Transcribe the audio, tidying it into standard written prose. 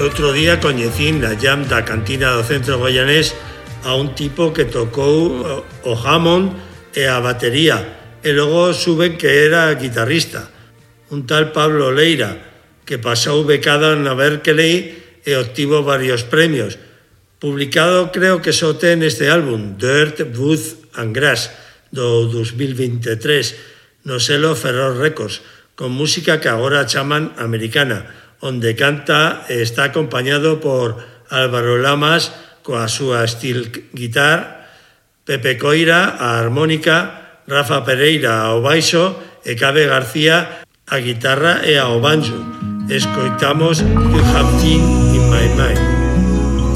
Outro día coñecín na jam da cantina do centro goianés a un tipo que tocou o Hammond e a batería e logo suben que era guitarrista, un tal Pablo Leira, que pasou becado na Berkeley e obtivo varios premios. Publicado creo que só ten este álbum, Dirt, Wood and Grass, do 2023, no selo Ferrol Records, con música que agora chaman americana, onde canta e está acompañado por Álvaro Lamas coa súa steel guitar, Pepe Coira a armónica, Rafa Pereira ao baixo e Cabe García a guitarra e ao banjo. Escoitamos You Have Been in My Mind.